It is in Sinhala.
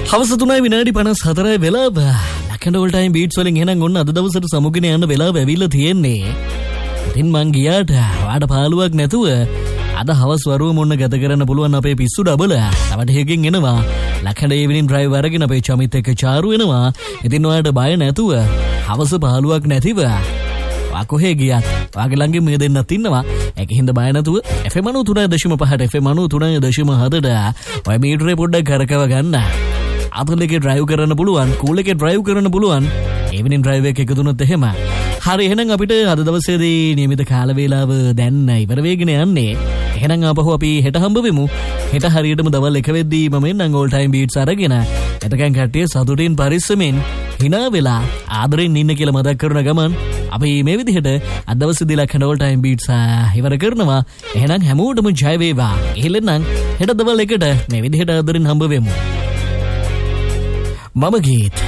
හවස 3:54 වෙලාව. ලකඬ ඕල් ටයිම් බීට්ස් වලින් එහෙනම් ඔන්න අද දවසට සමුගෙන යන වෙලාව ඇවිල්ලා තියෙන්නේ. ඉතින් මං ගියාට වාඩ පාළුවක් නැතුව අද හවස් වරුව මොන්න ගත කරන්න පුළුවන් අපේ පිස්සු ඩබල. තව ටිකකින් එනවා. ලකඬ ඉවිනින් ඩ්‍රයිව් අරගෙන අපේ චමිත් එක්ක චාරු වෙනවා. ඉතින් ඔයාලට බය නැතුව හවස පාළුවක් නැතිව කොහේ ගියත් වාගේ ළඟින් මේ දෙන්නත් ඉන්නවා. ඒකින්ද බය නැතුව FM 93.5 FM 93.7 ඔය මීටරේ පොඩ්ඩක් කරකව ගන්න. අතල එකේ ඩ්‍රයිව් කරන්න පුළුවන්, කූල් එකේ ඩ්‍රයිව් කරන්න පුළුවන්. ඉවිනින් ඩ්‍රයිව් එක එකතු වුණොත් එහෙම. හරි එහෙනම් අපිට අද දවසේදී නියමිත කාල වේලාව දැන් ඉවර වෙගෙන යන්නේ. එහෙනම් ආපහු අපි හෙට හම්බ වෙමු. හෙට හරියටම දවල් 1 වෙද්දී මම එන්නම් ඕල් ටයිම් බීට්ස් අරගෙන. එතකන් කට්ටිය සතුටින් පරිස්සමෙන් hina වෙලා ආදරෙන් ඉන්න කියලා මතක් කරන ගමන් අපි මේ විදිහට අද දවසේදී ලකඬ ඕල් ටයිම් බීට්ස් ඉවර කරනවා. එහෙනම් හැමෝටම ජය වේවා. එහෙලනම් හෙට දවල් 1ට මේ විදිහට ආදරෙන් හම්බ වෙමු. මම ගීත්